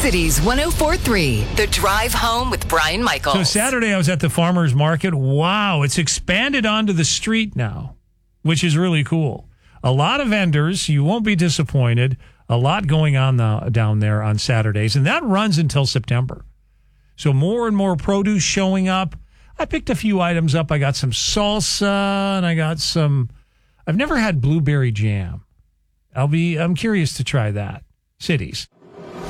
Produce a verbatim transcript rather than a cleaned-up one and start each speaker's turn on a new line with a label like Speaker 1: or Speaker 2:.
Speaker 1: Cities one oh four point three, The Drive Home with Brian Michaels.
Speaker 2: So Saturday I was at the farmer's market. Wow, it's expanded onto the street now, which is really cool. A lot of vendors. You won't be disappointed. A lot going on the, down there on Saturdays, and that runs until September. So more and more produce showing up. I picked a few items up. I got some salsa, and I got some... I've never had blueberry jam. I'll be... I'm curious to try that. Cities.